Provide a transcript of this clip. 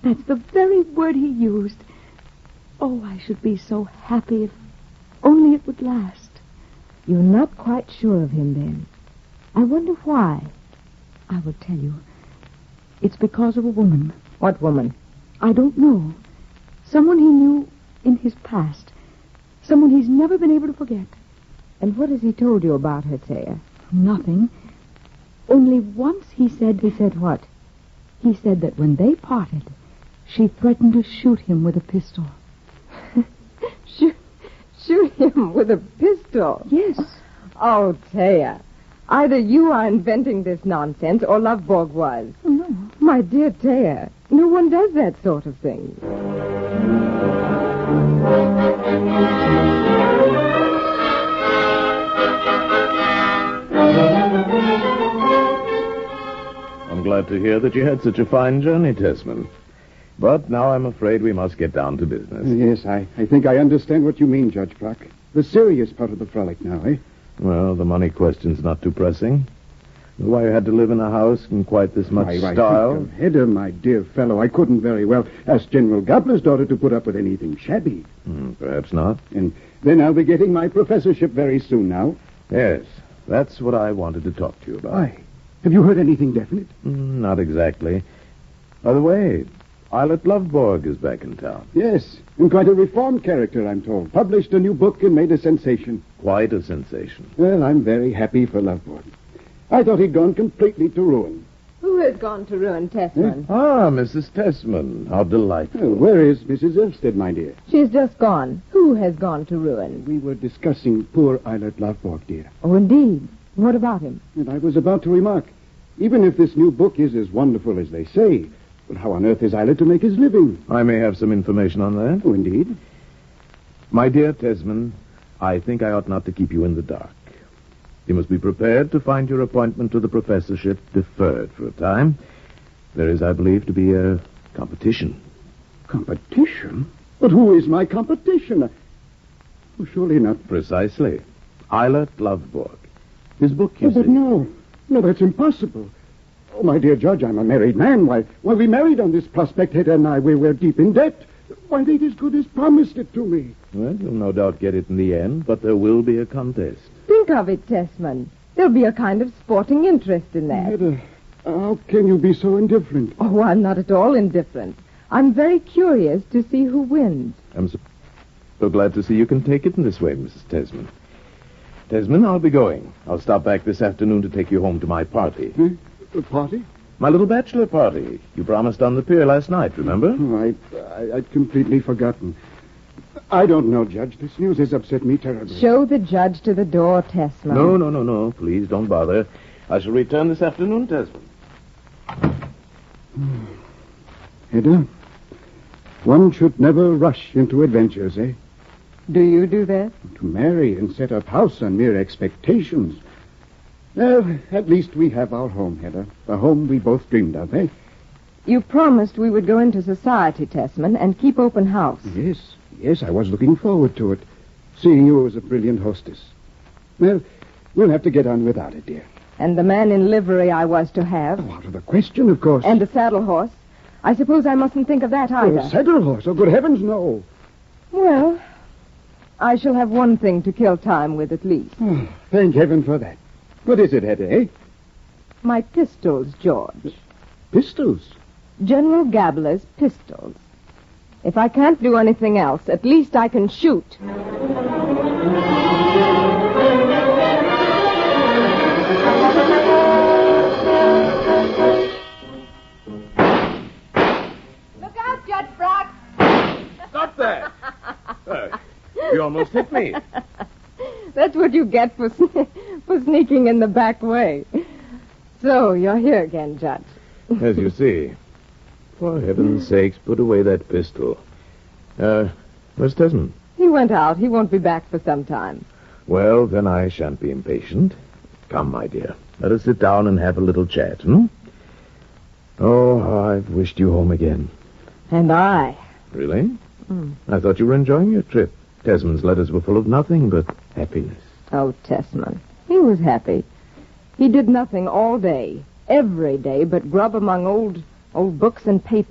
That's the very word he used. Oh, I should be so happy if only it would last. You're not quite sure of him, then. I wonder why. I will tell you. It's because of a woman. What woman? I don't know. Someone he knew in his past. Someone he's never been able to forget. And what has he told you about her, Thea? Nothing. Only once he said... He said what? He said that when they parted, she threatened to shoot him with a pistol. Shoot him with a pistol? Yes. Oh, Thea. Either you are inventing this nonsense or Loveborg was. Oh, no. My dear Thea, no one does that sort of thing. I'm glad to hear that you had such a fine journey, Tesman. But now I'm afraid we must get down to business. Yes, I think I understand what you mean, Judge Brock. The serious part of the frolic now, eh? Well, the money question's not too pressing. Why you had to live in a house in quite this much style? Think of Hedda, my dear fellow. I couldn't very well ask General Gabler's daughter to put up with anything shabby. Perhaps not. And then I'll be getting my professorship very soon now. Yes, that's what I wanted to talk to you about. Why? Have you heard anything definite? Not exactly. By the way, Eilert Loveborg is back in town. Yes, and quite a reformed character, I'm told. Published a new book and made a sensation. Quite a sensation. Well, I'm very happy for Loveborg. I thought he'd gone completely to ruin. Who has gone to ruin, Tessman? Ah, Mrs. Tessman. How delightful. Well, where is Mrs. Elfstead, my dear? She's just gone. Who has gone to ruin? We were discussing poor Eilert Loveborg, dear. Oh, indeed. What about him? And I was about to remark, even if this new book is as wonderful as they say, but how on earth is Eilert to make his living? I may have some information on that. Oh, indeed. My dear Tesman, I think I ought not to keep you in the dark. You must be prepared to find your appointment to the professorship deferred for a time. There is, I believe, to be a competition. Competition? But who is my competition? Oh, surely not. Precisely. Eilert Loveborg. His book, you see. But no, that's impossible. Oh, my dear Judge, I'm a married man. Why we married on this prospect, Hedda and I. We're deep in debt. Why, they'd as good as promised it to me. Well, you'll no doubt get it in the end, but there will be a contest. Think of it, Tessman. There'll be a kind of sporting interest in that. Hedda, how can you be so indifferent? Oh, I'm not at all indifferent. I'm very curious to see who wins. I'm so glad to see you can take it in this way, Mrs. Tesman. Tesman, I'll be going. I'll stop back this afternoon to take you home to my party. A party? My little bachelor party. You promised on the pier last night, remember? Oh, I'd completely forgotten. I don't know, Judge. This news has upset me terribly. Show the judge to the door, Tessman. No. Please, don't bother. I shall return this afternoon, Tesman. Hedda, one should never rush into adventures, eh? Do you do that? To marry and set up house on mere expectations. Well, at least we have our home, Hedda. The home we both dreamed of, eh? You promised we would go into society, Tessman, and keep open house. Yes, I was looking forward to it. Seeing you as a brilliant hostess. Well, we'll have to get on without it, dear. And the man in livery I was to have. Oh, out of the question, of course. And the saddle horse. I suppose I mustn't think of that either. Oh, saddle horse? Oh, good heavens, no. Well, I shall have one thing to kill time with at least. Oh, thank heaven for that. What is it, Hedda, eh? My pistols, George. Pistols? General Gabler's pistols. If I can't do anything else, at least I can shoot. Look out, Judge Brock! Stop there! You almost hit me. That's what you get for sneaking in the back way. So, you're here again, Judge. As you see. For heaven's sakes, put away that pistol. Where's Tesman? He went out. He won't be back for some time. Well, then I shan't be impatient. Come, my dear. Let us sit down and have a little chat, hmm? Oh, how I've wished you home again. And I. Really? I thought you were enjoying your trip. Tesman's letters were full of nothing but happiness. Oh, Tessman. He was happy. He did nothing all day, every day, but grub among old books and papers.